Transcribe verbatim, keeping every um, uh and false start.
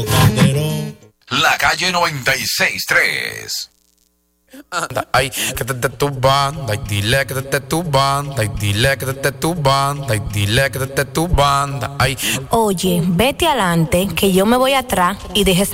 La calle noventa y seis tres. Anda, ay, que te tu banda, y dile que te tu banda, y dile que te tu banda, y dile que te tu banda, ay. Oye, vete adelante, que yo me voy atrás y deje